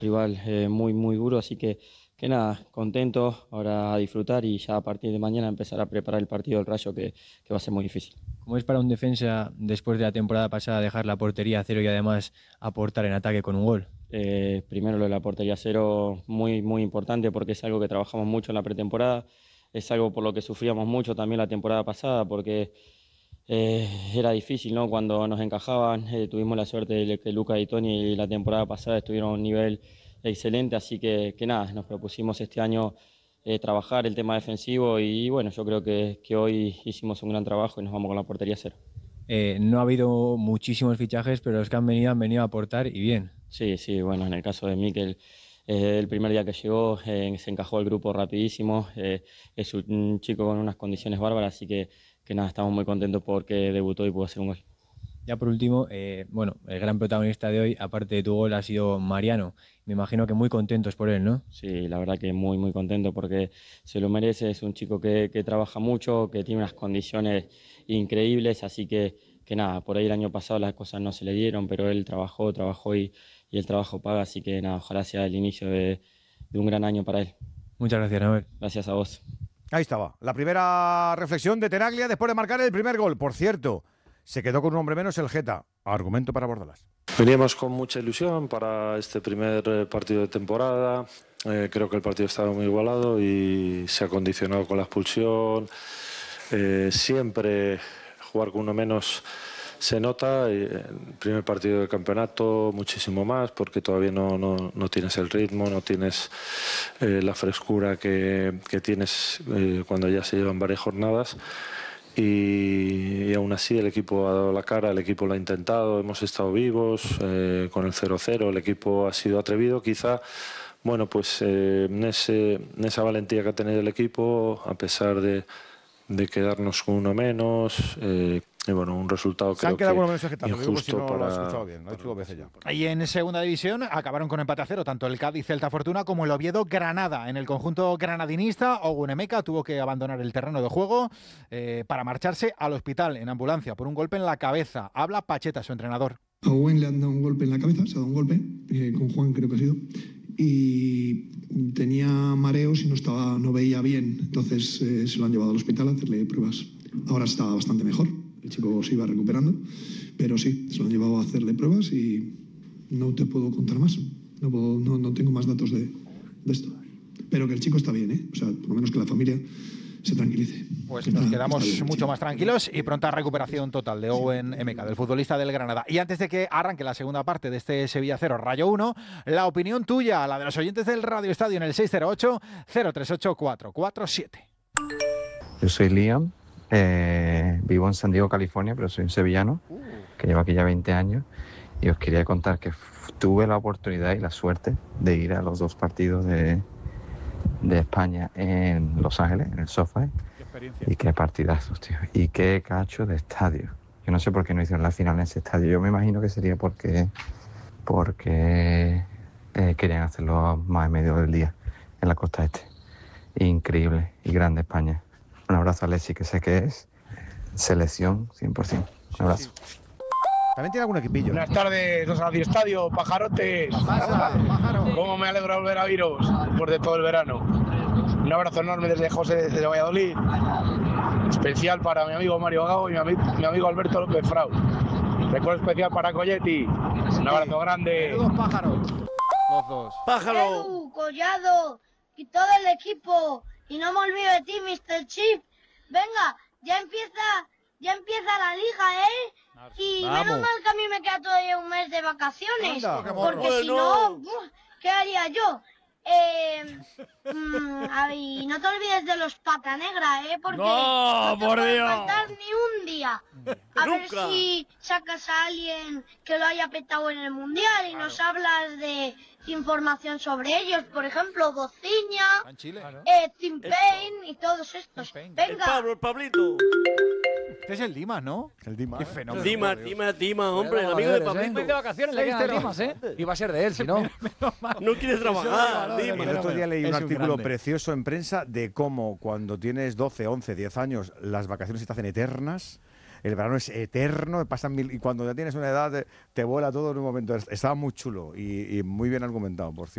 Rival muy duro, así que nada, contento, ahora a disfrutar y ya a partir de mañana empezar a preparar el partido del Rayo que va a ser muy difícil. ¿Cómo es para un defensa, después de la temporada pasada, dejar la portería a cero y además aportar en ataque con un gol? Primero lo de la portería cero, muy importante porque es algo que trabajamos mucho en la pretemporada, es algo por lo que sufríamos mucho también la temporada pasada porque era difícil, ¿no? Cuando nos encajaban, tuvimos la suerte de que Luca y Toni la temporada pasada estuvieron a un nivel excelente, así que nada, nos propusimos este año trabajar el tema defensivo y bueno, yo creo que hoy hicimos un gran trabajo y nos vamos con la portería cero. No ha habido muchísimos fichajes, pero los que han venido a aportar y bien. Sí, bueno, en el caso de Mikel, el primer día que llegó se encajó al grupo rapidísimo, es un chico con unas condiciones bárbaras, así que nada, estamos muy contentos porque debutó y pudo hacer un gol. Ya por último, bueno, el gran protagonista de hoy, aparte de tu gol, ha sido Mariano. Me imagino que muy contentos por él, ¿no? Sí, la verdad que muy contento porque se lo merece, es un chico que trabaja mucho, que tiene unas condiciones increíbles, así que nada, por ahí el año pasado las cosas no se le dieron, pero él trabajó y el trabajo paga, así que nada, ojalá sea el inicio de un gran año para él. Muchas gracias, Noel. Gracias a vos. Ahí estaba, la primera reflexión de Tenaglia después de marcar el primer gol. Por cierto, se quedó con un hombre menos el Geta. Argumento para Bordalás. Veníamos con mucha ilusión para este primer partido de temporada. Creo que el partido estaba muy igualado y se ha condicionado con la expulsión. Siempre jugar con uno menos se nota. El primer partido del campeonato muchísimo más porque todavía no tienes el ritmo, no tienes la frescura que tienes cuando ya se llevan varias jornadas. Y aún así el equipo ha dado la cara, el equipo lo ha intentado, hemos estado vivos con el 0-0, el equipo ha sido atrevido, quizá, bueno, pues en esa valentía que ha tenido el equipo, a pesar de quedarnos con uno menos, y bueno, un resultado Se han creo quedado con que uno menos el Getafe, lo digo por si injusto no lo has para... escuchado bien, lo he dicho 2 veces ya. Y en segunda división acabaron con empate a cero tanto el Cádiz Celta Fortuna como el Oviedo Granada. En el conjunto granadinista, Ogun Emeka tuvo que abandonar el terreno de juego para marcharse al hospital en ambulancia por un golpe en la cabeza. Habla Pacheta, su entrenador. A Owen le han dado un golpe en la cabeza, se ha dado un golpe, con Juan creo que ha sido, y tenía mareos y no veía bien, entonces se lo han llevado al hospital a hacerle pruebas. Ahora está bastante mejor, el chico se iba recuperando, pero sí, se lo han llevado a hacerle pruebas y no te puedo contar más, no tengo más datos de esto. Pero que el chico está bien, o sea, por lo menos que la familia se tranquilice. Pues nos quedamos mucho más tranquilos y pronta recuperación total de Owen Emeka, del futbolista del Granada. Y antes de que arranque la segunda parte de este Sevilla 0, Rayo 1, la opinión tuya, la de los oyentes del Radio Estadio en el 608-038-447. Yo soy Liam, vivo en San Diego, California, pero soy un sevillano que llevo aquí ya 20 años y os quería contar que tuve la oportunidad y la suerte de ir a los 2 partidos de España en Los Ángeles, en el SoFi. Y qué partidazos, tío. Y qué cacho de estadio. Yo no sé por qué no hicieron la final en ese estadio. Yo me imagino que sería porque querían hacerlo más en medio del día, en la costa este. Increíble y grande España. Un abrazo a Alessi, que sé que es selección 100%. Un abrazo. También tiene algún equipillo. Buenas tardes, los Radio Estadio, pajarotes. ¿Cómo me alegro de volver a viros después de todo el verano? Un abrazo enorme desde José, desde Valladolid. Especial para mi amigo Mario Gago y mi amigo Alberto López Frau. Recuerdo especial para Colletti. Un abrazo grande. Dos pájaros. Los dos. ¡Pájaro! Edu, Collado y todo el equipo. Y no me olvido de ti, Mr. Chip. Venga, ya empieza la liga, ¿eh? Y Vamos. menos mal que a mí me queda todavía un mes de vacaciones. Anda. Porque si no, ¿qué haría yo? Y no te olvides de los pata negra, porque no te puede faltar ni un día. A ver si sacas a alguien que lo haya petado en el mundial y nos hablas de información sobre ellos, por ejemplo, Bociña, Tim Payne y todos estos. Venga. El Pablito. Este es el Dimas, ¿no? El Dimas. Qué fenómeno. Dimas, hombre, el amigo de Pablito. de vacaciones le quedan Dimas, Iba a ser de él, si no. No quiere trabajar, El otro día leí un Es un artículo grande. precioso en prensa de cómo cuando tienes 12, 11, 10 años las vacaciones se te hacen eternas, el verano es eterno, pasan y cuando ya tienes una edad te vuela todo en un momento. Estaba muy chulo y muy bien argumentado, por cierto.